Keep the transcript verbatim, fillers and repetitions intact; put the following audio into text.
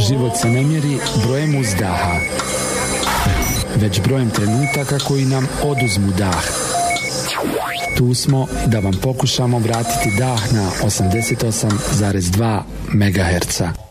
Život se ne mjeri brojem uzdaha, već brojem trenutaka koji nam oduzmu dah. Tu smo da vam pokušamo vratiti dah na osamdeset osam zarez dva megaherca.